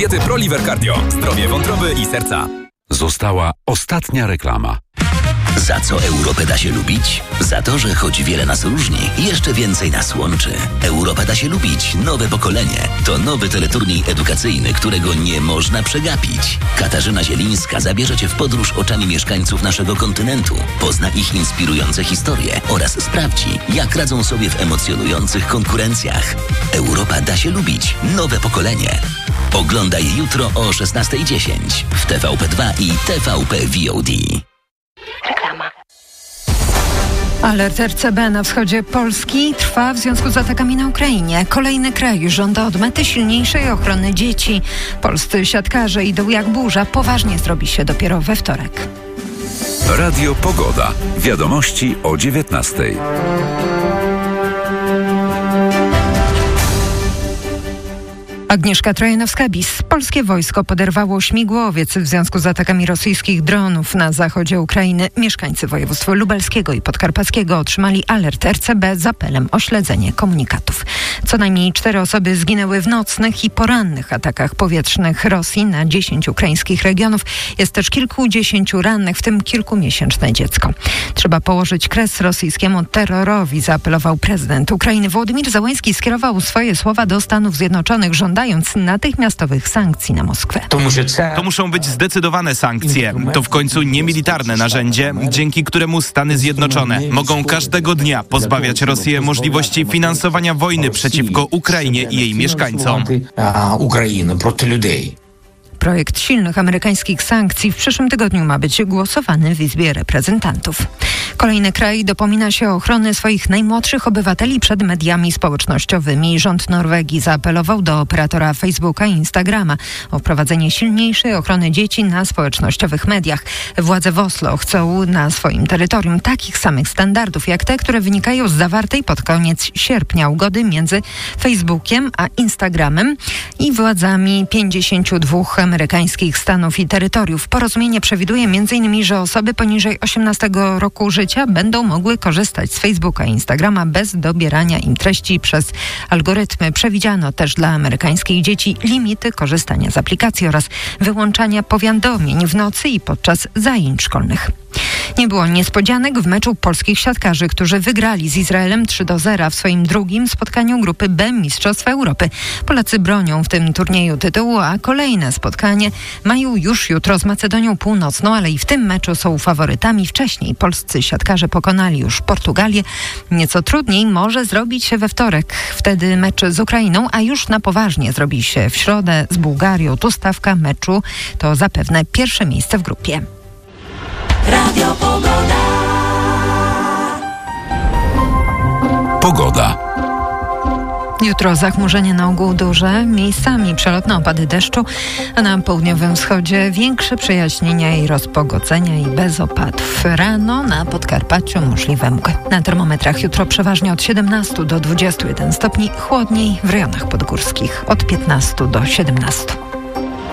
diety ProLiver Cardio. Zdrowie wątroby i serca. Została ostatnia reklama. Za co Europę da się lubić? Za to, że choć wiele nas różni, jeszcze więcej nas łączy. Europa da się lubić. Nowe pokolenie. To nowy teleturniej edukacyjny, którego nie można przegapić. Katarzyna Zielińska zabierze Cię w podróż oczami mieszkańców naszego kontynentu. Pozna ich inspirujące historie oraz sprawdzi, jak radzą sobie w emocjonujących konkurencjach. Europa da się lubić. Nowe pokolenie. Oglądaj jutro o 16:10 w TVP2 i TVP VOD. Reklama. Alert RCB na wschodzie Polski trwa w związku z atakami na Ukrainie. Kolejny kraj żąda odmety silniejszej ochrony dzieci. Polscy siatkarze idą jak burza. Poważnie zrobi się dopiero we wtorek. Radio Pogoda. Wiadomości o 19:00. Agnieszka Trojanowska-Bis. Polskie wojsko poderwało śmigłowiec w związku z atakami rosyjskich dronów na zachodzie Ukrainy. Mieszkańcy województw lubelskiego i podkarpackiego otrzymali alert RCB z apelem o śledzenie komunikatów. Co najmniej 4 osoby zginęły w nocnych i porannych atakach powietrznych Rosji na 10 ukraińskich regionów. Jest też kilkudziesięciu rannych, w tym kilkumiesięczne dziecko. Trzeba położyć kres rosyjskiemu terrorowi, zaapelował prezydent Ukrainy. Wołodymyr Zełenski skierował swoje słowa do Stanów Zjednoczonych, żądając natychmiastowych sankcji na Moskwę. To muszą być zdecydowane sankcje. To w końcu niemilitarne narzędzie, dzięki któremu Stany Zjednoczone mogą każdego dnia pozbawiać Rosję możliwości finansowania wojny przeciwko Ukrainie i jej mieszkańcom. Projekt silnych amerykańskich sankcji w przyszłym tygodniu ma być głosowany w Izbie Reprezentantów. Kolejny kraj dopomina się o ochronę swoich najmłodszych obywateli przed mediami społecznościowymi. Rząd Norwegii zaapelował do operatora Facebooka i Instagrama o wprowadzenie silniejszej ochrony dzieci na społecznościowych mediach. Władze w Oslo chcą na swoim terytorium takich samych standardów jak te, które wynikają z zawartej pod koniec sierpnia ugody między Facebookiem a Instagramem i władzami 52 amerykańskich stanów i terytoriów. Porozumienie przewiduje m.in., że osoby poniżej 18 roku życia będą mogły korzystać z Facebooka i Instagrama bez dobierania im treści przez algorytmy. Przewidziano też dla amerykańskich dzieci limity korzystania z aplikacji oraz wyłączania powiadomień w nocy i podczas zajęć szkolnych. Nie było niespodzianek w meczu polskich siatkarzy, którzy wygrali z Izraelem 3-0 w swoim drugim spotkaniu grupy B Mistrzostw Europy. Polacy bronią w tym turnieju tytułu, a kolejne spotkanie mają już jutro z Macedonią Północną, ale i w tym meczu są faworytami. Wcześniej polscy siatkarze pokonali już Portugalię. Nieco trudniej może zrobić się we wtorek. Wtedy mecz z Ukrainą, a już na poważnie zrobi się w środę z Bułgarią. Tu stawka meczu to zapewne pierwsze miejsce w grupie. Radio Pogoda. Pogoda. Jutro zachmurzenie na ogół duże, miejscami przelotne opady deszczu, a na południowym wschodzie większe przejaśnienia i rozpogodzenia i bez opadów. Rano na Podkarpaciu możliwe mgły. Na termometrach jutro przeważnie od 17 do 21 stopni, chłodniej w rejonach podgórskich od 15 do 17.